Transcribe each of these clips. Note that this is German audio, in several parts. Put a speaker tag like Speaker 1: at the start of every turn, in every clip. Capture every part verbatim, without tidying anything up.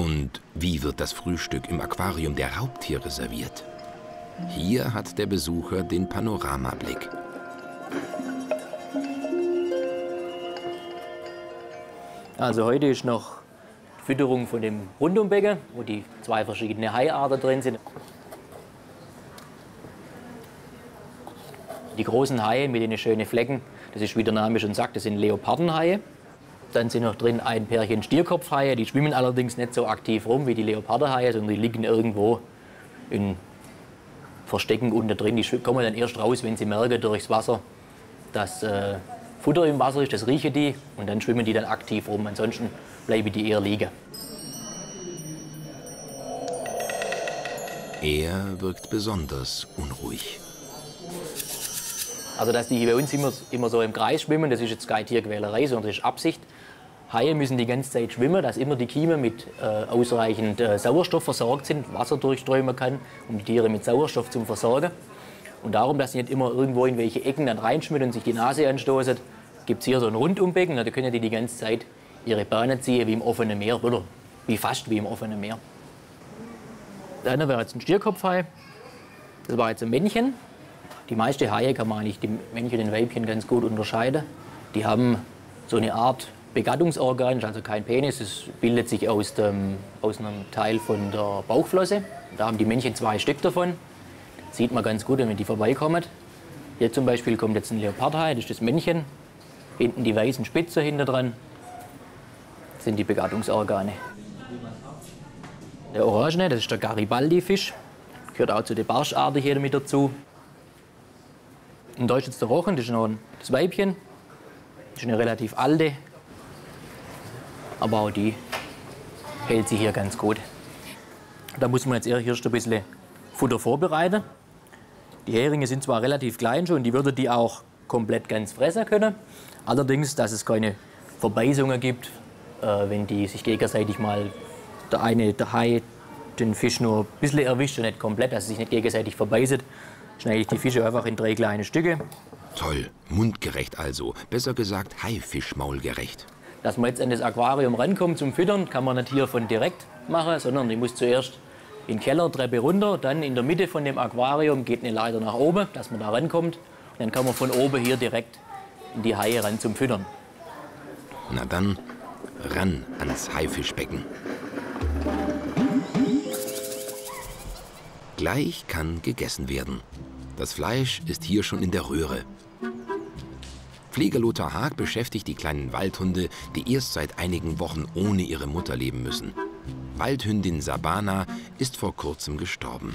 Speaker 1: Und wie wird das Frühstück im Aquarium der Raubtiere serviert? Hier hat der Besucher den Panoramablick.
Speaker 2: Also heute ist noch Fütterung von dem Rundumbecken, wo die zwei verschiedene Haiarten drin sind. Die großen Haie mit den schönen Flecken, das ist, wie der Name schon sagt, das sind Leopardenhaie. Dann sind noch drin ein Pärchen Stierkopfhaie, die schwimmen allerdings nicht so aktiv rum wie die Leopardenhaie, sondern die liegen irgendwo in Verstecken unter drin. Die kommen dann erst raus, wenn sie merken durchs Wasser, dass äh, Futter im Wasser ist, das riechen die und dann schwimmen die dann aktiv rum. Ansonsten bleiben die eher liegen.
Speaker 1: Er wirkt besonders unruhig.
Speaker 2: Also dass die hier bei uns immer, immer so im Kreis schwimmen, das ist jetzt keine Tierquälerei, sondern das ist Absicht. Haie müssen die ganze Zeit schwimmen, dass immer die Kiemen mit äh, ausreichend äh, Sauerstoff versorgt sind, Wasser durchströmen kann, um die Tiere mit Sauerstoff zu versorgen. Und darum, dass sie nicht immer irgendwo in welche Ecken dann reinschwimmen und sich die Nase anstoßen, gibt es hier so ein Rundumbecken, da können die die ganze Zeit ihre Bahnen ziehen wie im offenen Meer, oder wie fast wie im offenen Meer. Der eine wäre jetzt ein Stierkopfhai, das war jetzt ein Männchen. Die meisten Haie kann man eigentlich, die Männchen und Weibchen, ganz gut unterscheiden. Die haben so eine Art Begattungsorgan, also kein Penis, es bildet sich aus, dem, aus einem Teil von der Bauchflosse. Da haben die Männchen zwei Stück davon. Das sieht man ganz gut, wenn die vorbeikommen. Hier zum Beispiel kommt jetzt ein Leopardhai, das ist das Männchen. Hinten die weißen Spitze hinter dran, das sind die Begattungsorgane. Der Orangene, das ist der Garibaldi-Fisch, gehört auch zu den Barscharten hier mit dazu. Und da ist jetzt der Rochen, das ist noch ein, das Weibchen, das ist eine relativ alte, aber auch die hält sich hier ganz gut. Da muss man jetzt erst ein bisschen Futter vorbereiten. Die Heringe sind zwar relativ klein schon, die würde die auch komplett ganz fressen können. Allerdings, dass es keine Verbeißungen gibt, äh, wenn die sich gegenseitig mal der eine, der Hai, den Fisch nur ein bisschen erwischt und nicht komplett, dass sie sich nicht gegenseitig verbeißt, schneide ich die Fische einfach in drei kleine Stücke.
Speaker 1: Toll, mundgerecht also. Besser gesagt Haifischmaulgerecht.
Speaker 2: Dass man jetzt an das Aquarium rankommt zum Füttern, kann man nicht hier von direkt machen, sondern ich muss zuerst in die Kellertreppe runter, dann in der Mitte von dem Aquarium geht eine Leiter nach oben, dass man da rankommt. Und dann kann man von oben hier direkt in die Haie ran zum Füttern.
Speaker 1: Na dann, ran ans Haifischbecken. Gleich kann gegessen werden. Das Fleisch ist hier schon in der Röhre. Pfleger Lothar Haag beschäftigt die kleinen Waldhunde, die erst seit einigen Wochen ohne ihre Mutter leben müssen. Waldhündin Sabana ist vor kurzem gestorben.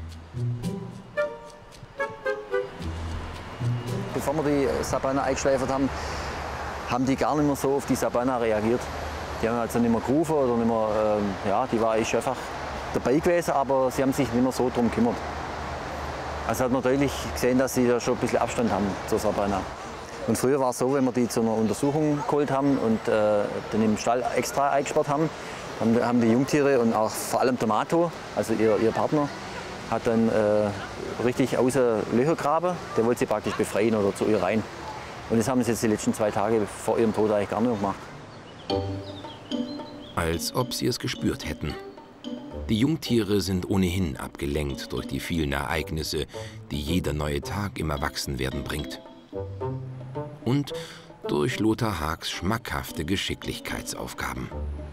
Speaker 3: Bevor wir die Sabana eingeschläfert haben, haben die gar nicht mehr so auf die Sabana reagiert. Die haben also nicht mehr gerufen oder nicht mehr, ähm, ja, die war ich einfach dabei gewesen, aber sie haben sich nicht mehr so darum gekümmert. Also hat man deutlich gesehen, dass sie da schon ein bisschen Abstand haben zur Sabana. Und früher war es so, wenn wir die zu einer Untersuchung geholt haben und äh, dann im Stall extra eingesperrt haben, dann haben die Jungtiere und auch vor allem der Mato, also ihr, ihr Partner, hat dann äh, richtig außer Löcher graben. Der wollte sie praktisch befreien oder zu ihr rein. Und das haben sie jetzt die letzten zwei Tage vor ihrem Tod eigentlich gar nicht mehr gemacht.
Speaker 1: Als ob sie es gespürt hätten. Die Jungtiere sind ohnehin abgelenkt durch die vielen Ereignisse, die jeder neue Tag im Erwachsenwerden bringt. Und durch Lothar Haags schmackhafte Geschicklichkeitsaufgaben.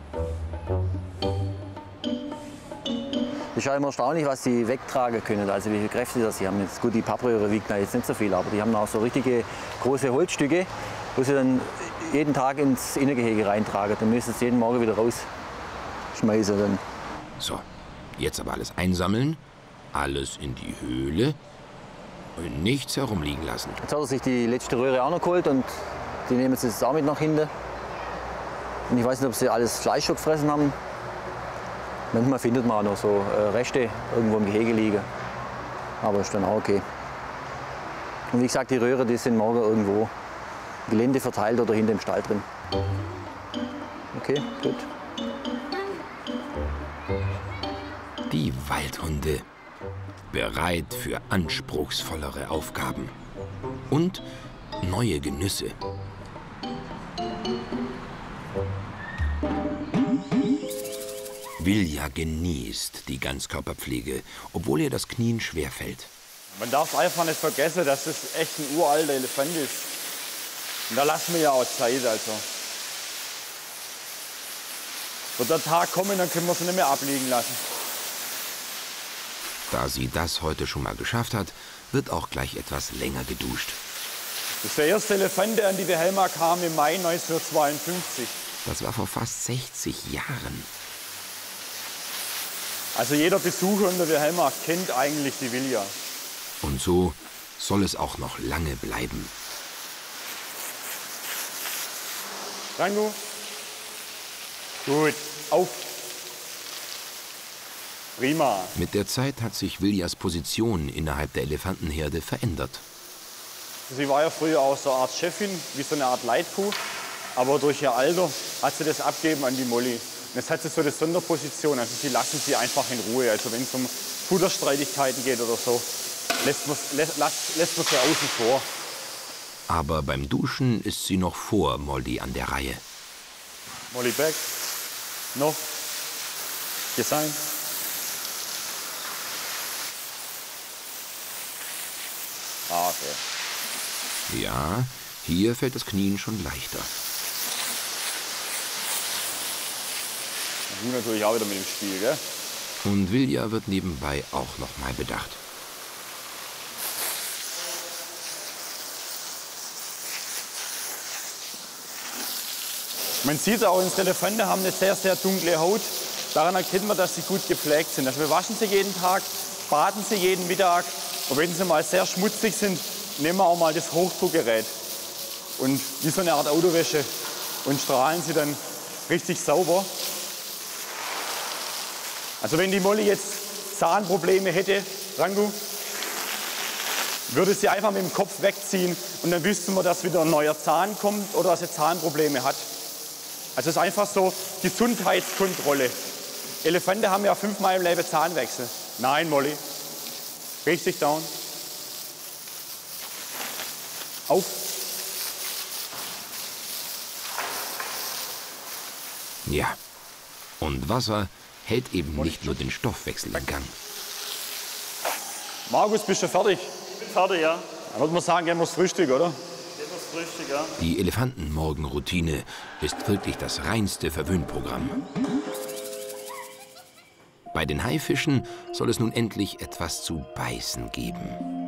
Speaker 3: Es ist ja immer erstaunlich, was sie wegtragen können, also wie viele Kräfte das sie haben. Jetzt, gut, die Pappröhre wiegt jetzt nicht so viel, aber die haben auch so richtige große Holzstücke, wo sie dann jeden Tag ins Innengehege reintragen. Dann müssen sie jeden Morgen wieder rausschmeißen. Dann.
Speaker 1: So, jetzt aber alles einsammeln, alles in die Höhle und nichts herumliegen lassen.
Speaker 3: Jetzt hat er sich die letzte Röhre auch noch geholt und die nehmen sie jetzt auch mit nach hinten. Und ich weiß nicht, ob sie alles Fleisch schon gefressen haben. Manchmal findet man auch noch so äh, Reste irgendwo im Gehege liegen. Aber ist dann auch okay. Und wie gesagt, die Röhre, die sind morgen irgendwo im Gelände verteilt oder hinter dem Stall drin. Okay, gut.
Speaker 1: Die Waldhunde, bereit für anspruchsvollere Aufgaben und neue Genüsse. Vilja genießt die Ganzkörperpflege, obwohl ihr das Knien schwerfällt.
Speaker 4: Man darf einfach nicht vergessen, dass es echt ein uralter Elefant ist. Und da lassen wir ja auch Zeit. Also. Wird der Tag kommen, dann können wir sie nicht mehr abliegen lassen.
Speaker 1: Da sie das heute schon mal geschafft hat, wird auch gleich etwas länger geduscht.
Speaker 4: Das ist der erste Elefant, der an die Wilhelma kam im Mai neunzehnhundertzweiundfünfzig.
Speaker 1: Das war vor fast sechzig Jahren.
Speaker 4: Also jeder Besucher in der Wilhelma kennt eigentlich die Vilja.
Speaker 1: Und so soll es auch noch lange bleiben.
Speaker 4: Rango. Gut, auf. Prima.
Speaker 1: Mit der Zeit hat sich Viljas Position innerhalb der Elefantenherde verändert.
Speaker 4: Sie war ja früher auch so eine Art Chefin, wie so eine Art Leitkuh. Aber durch ihr Alter hat sie das abgegeben an die Molly. Und jetzt hat sie so eine Sonderposition, also sie lassen sie einfach in Ruhe. Also wenn es um Futterstreitigkeiten geht oder so, lässt man, lässt, lässt man sie außen vor.
Speaker 1: Aber beim Duschen ist sie noch vor Molly an der Reihe.
Speaker 4: Molly back. Noch. Hier sein. Ah, okay.
Speaker 1: Ja, hier fällt das Knien schon leichter.
Speaker 4: Du natürlich auch wieder mit dem Spiel, gell?
Speaker 1: Und Vilja wird nebenbei auch noch mal bedacht.
Speaker 4: Man sieht auch, unsere Elefanten haben eine sehr, sehr dunkle Haut. Daran erkennt man, dass sie gut gepflegt sind. Also wir waschen sie jeden Tag, baden sie jeden Mittag. Und wenn sie mal sehr schmutzig sind, nehmen wir auch mal das Hochdruckgerät. Und wie so eine Art Autowäsche. Und strahlen sie dann richtig sauber. Also wenn die Molly jetzt Zahnprobleme hätte, Rangu, würde sie einfach mit dem Kopf wegziehen und dann wüssten wir, dass wieder ein neuer Zahn kommt oder dass sie Zahnprobleme hat. Also es ist einfach so Gesundheitskontrolle. Elefanten haben ja fünfmal im Leben Zahnwechsel. Nein, Molly. Richtig down. Auf.
Speaker 1: Ja. Und Wasser hält eben nicht nur den Stoffwechsel in Gang.
Speaker 4: Markus, bist du fertig?
Speaker 5: Ich bin fertig, ja.
Speaker 4: Dann würde man sagen, gehen wir das Frühstück, oder?
Speaker 5: Gehen wir das Frühstück, ja.
Speaker 1: Die Elefantenmorgenroutine ist wirklich das reinste Verwöhnprogramm. Bei den Haifischen soll es nun endlich etwas zu beißen geben.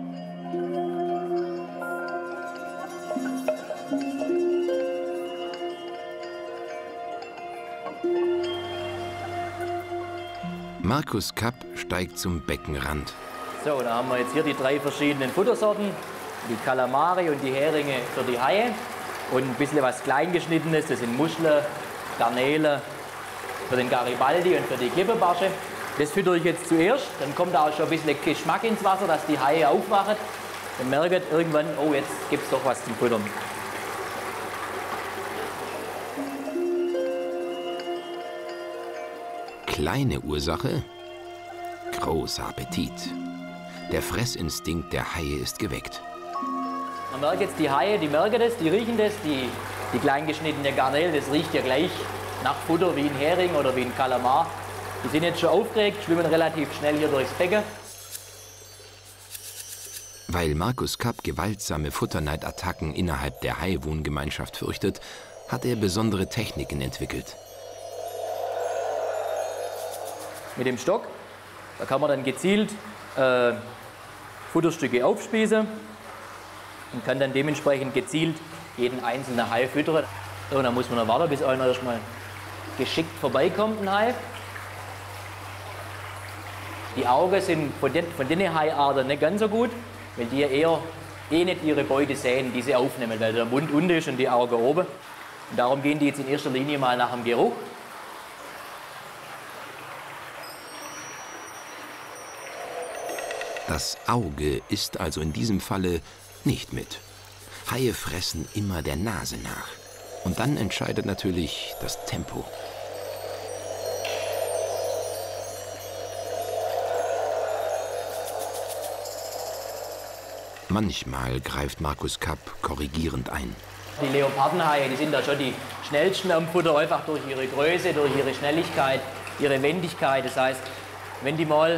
Speaker 1: Markus Kapp steigt zum Beckenrand.
Speaker 2: So, da haben wir jetzt hier die drei verschiedenen Futtersorten. Die Kalamari und die Heringe für die Haie. Und ein bisschen was Kleingeschnittenes, das sind Muscheln, Garnelen für den Garibaldi und für die Klippebarsche. Das füttere ich jetzt zuerst, dann kommt da auch schon ein bisschen Geschmack ins Wasser, dass die Haie aufwachen. Dann merkt irgendwann, oh, jetzt gibt es doch was zum Futtern.
Speaker 1: Kleine Ursache? Großer Appetit. Der Fressinstinkt der Haie ist geweckt.
Speaker 2: Man merkt jetzt, die Haie, die merken das, die riechen das, die, die kleingeschnittene Garnele, das riecht ja gleich nach Futter wie ein Hering oder wie ein Kalamar. Die sind jetzt schon aufgeregt, schwimmen relativ schnell hier durchs Becken.
Speaker 1: Weil Markus Kapp gewaltsame Futterneidattacken innerhalb der Haiwohngemeinschaft fürchtet, hat er besondere Techniken entwickelt.
Speaker 2: Mit dem Stock, da kann man dann gezielt äh, Futterstücke aufspießen und kann dann dementsprechend gezielt jeden einzelnen Hai füttern. So, und dann muss man noch warten, bis einer erstmal geschickt vorbeikommt, ein Hai. Die Augen sind von den, von den Haiarten nicht ganz so gut, weil die eher eh nicht ihre Beute sehen, die sie aufnehmen, weil der Mund unten ist und die Augen oben. Und darum gehen die jetzt in erster Linie mal nach dem Geruch.
Speaker 1: Das Auge ist also in diesem Falle nicht mit. Haie fressen immer der Nase nach. Und dann entscheidet natürlich das Tempo. Manchmal greift Markus Kapp korrigierend ein.
Speaker 2: Die Leopardenhaie, die sind da schon die schnellsten am Futter, einfach durch ihre Größe, durch ihre Schnelligkeit. ihre Wendigkeit. Das heißt, wenn die mal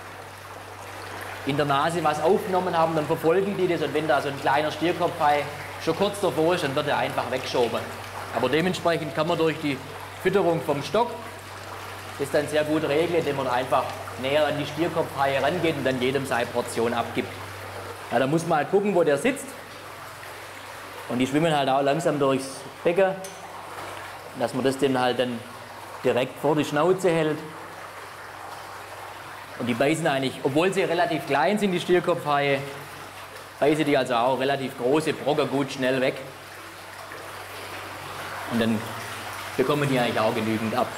Speaker 2: in der Nase was aufgenommen haben, dann verfolgen die das. Und wenn da so ein kleiner Stierkopfhai schon kurz davor ist, dann wird er einfach weggeschoben. Aber dementsprechend kann man durch die Fütterung vom Stock das dann sehr gut regeln, indem man einfach näher an die Stierkopfhaie rangeht und dann jedem seine Portion abgibt. Ja, da muss man halt gucken, wo der sitzt. Und die schwimmen halt auch langsam durchs Becken, dass man das dann halt dann direkt vor die Schnauze hält. Und die beißen eigentlich, obwohl sie relativ klein sind, die Stierkopfhaie, beißen die also auch relativ große Brocken gut schnell weg. Und dann bekommen die eigentlich auch genügend ab.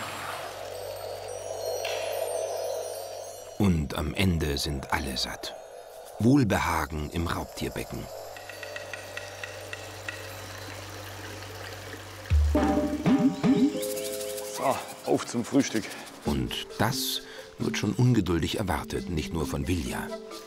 Speaker 1: Und am Ende sind alle satt. Wohlbehagen im Raubtierbecken.
Speaker 4: So, auf zum Frühstück.
Speaker 1: Und das wird schon ungeduldig erwartet, nicht nur von Vilja.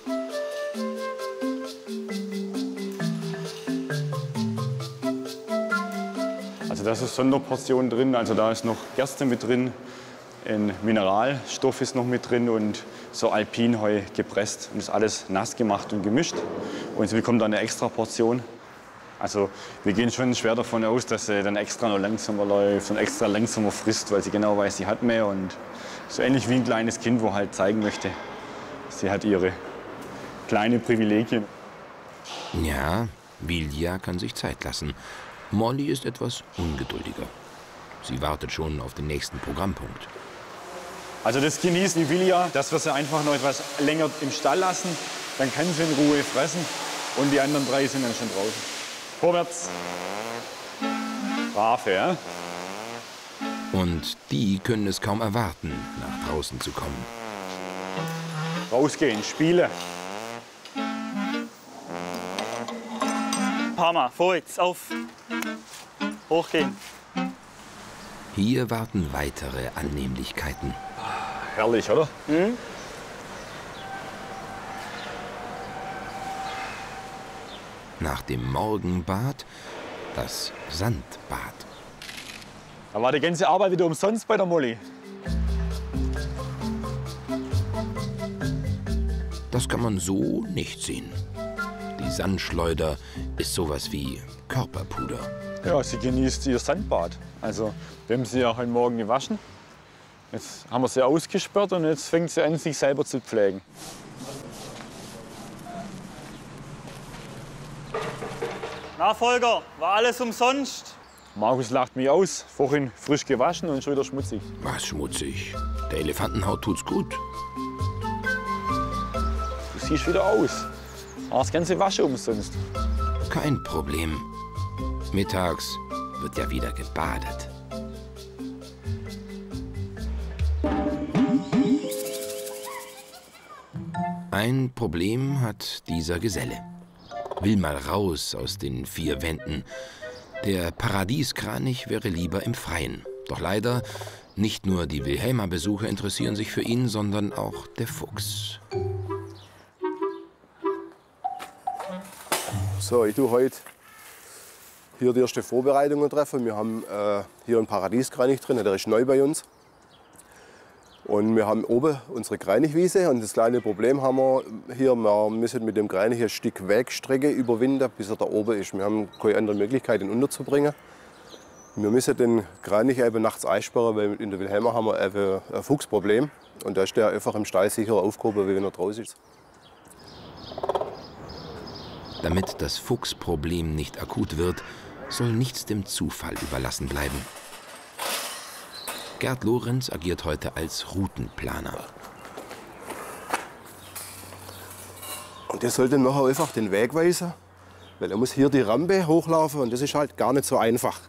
Speaker 4: Also da ist Sonderportion drin, also da ist noch Gerste mit drin, ein Mineralstoff ist noch mit drin und so Alpinheu gepresst. Und das ist alles nass gemacht und gemischt. Und sie bekommt dann eine extra Portion. Also wir gehen schon schwer davon aus, dass sie dann extra noch langsamer läuft und extra langsamer frisst, weil sie genau weiß, sie hat mehr. Und so ähnlich wie ein kleines Kind, wo halt zeigen möchte, sie hat ihre kleinen Privilegien.
Speaker 1: Ja, Vilja kann sich Zeit lassen. Molly ist etwas ungeduldiger. Sie wartet schon auf den nächsten Programmpunkt.
Speaker 4: Also das genießt die Vilja, dass wir sie einfach noch etwas länger im Stall lassen. Dann kann sie in Ruhe fressen und die anderen drei sind dann schon draußen. Vorwärts. Brav, ja?
Speaker 1: Und die können es kaum erwarten, nach draußen zu kommen.
Speaker 4: Rausgehen, spielen.
Speaker 5: Parma, vorwärts, auf. Hochgehen.
Speaker 1: Hier warten weitere Annehmlichkeiten.
Speaker 4: Herrlich, oder?
Speaker 5: Mhm.
Speaker 1: Nach dem Morgenbad das Sandbad.
Speaker 4: Da war die ganze Arbeit wieder umsonst bei der Molly.
Speaker 1: Das kann man so nicht sehen. Die Sandschleuder ist sowas wie Körperpuder.
Speaker 4: Ja, sie genießt ihr Sandbad. Also, wir haben sie ja heute Morgen gewaschen. Jetzt haben wir sie ausgesperrt und jetzt fängt sie an, sich selber zu pflegen.
Speaker 5: Nachfolger, war alles umsonst?
Speaker 4: Markus lacht mich aus. Vorhin frisch gewaschen und schon wieder schmutzig.
Speaker 1: Was schmutzig. Der Elefantenhaut tut's gut.
Speaker 4: Du siehst wieder aus. War das ganze Waschen umsonst.
Speaker 1: Kein Problem. Mittags wird ja wieder gebadet. Ein Problem hat dieser Geselle. Will mal raus aus den vier Wänden. Der Paradieskranich wäre lieber im Freien. Doch leider, nicht nur die Wilhelma-Besucher interessieren sich für ihn, sondern auch der Fuchs.
Speaker 6: So, ich tue heute hier die erste Vorbereitungen treffen. Wir haben äh, hier einen Paradieskranich drin, der ist neu bei uns. Und wir haben oben unsere Kranichwiese und das kleine Problem haben wir hier, wir müssen mit dem Kranich ein Stück Wegstrecke überwinden, bis er da oben ist. Wir haben keine andere Möglichkeit, ihn unterzubringen. Wir müssen den Kranich eben nachts einsperren, weil in der Wilhelma haben wir eben ein Fuchsproblem. Und da ist der einfach im Stall sicher aufgehoben, wie wenn er draußen ist.
Speaker 1: Damit das Fuchsproblem nicht akut wird, soll nichts dem Zufall überlassen bleiben. Gerd Lorenz agiert heute als Routenplaner.
Speaker 6: Und der sollte nachher einfach den Weg weisen, weil er muss hier die Rampe hochlaufen und das ist halt gar nicht so einfach.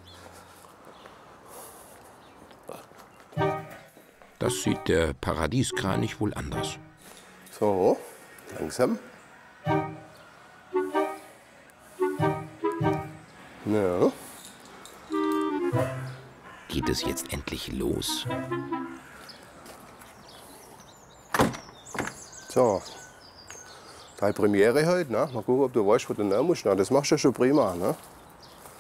Speaker 1: Das sieht der Paradieskranich wohl anders.
Speaker 6: So, langsam. Ja.
Speaker 1: Geht es jetzt endlich los?
Speaker 6: So, deine Premiere heute, ne? Mal gucken, ob du weißt, wo du nehmen musst. Na, das machst du schon prima, ne?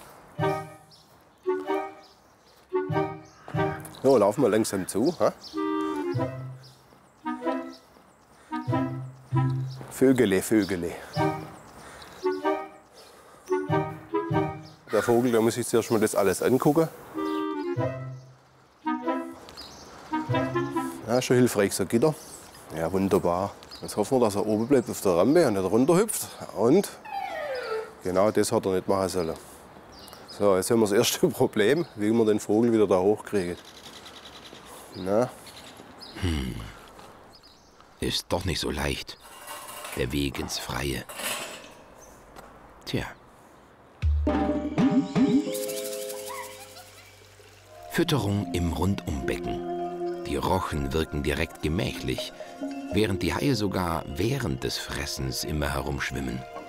Speaker 6: So, laufen wir langsam zu. Ha? Vögele, Vögele. Der Vogel, der muss sich zuerst mal das alles angucken. Ja, schon hilfreich, so Gitter. Ja, wunderbar. Jetzt hoffen wir, dass er oben bleibt auf der Rampe und nicht runterhüpft. Und genau das hat er nicht machen sollen. So, jetzt haben wir das erste Problem, wie wir den Vogel wieder da hochkriegen. Na?
Speaker 1: Hm. Ist doch nicht so leicht. Der Weg ins Freie. Tja. Fütterung im Rundumbecken. Die Rochen wirken direkt gemächlich, während die Haie sogar während des Fressens immer herumschwimmen.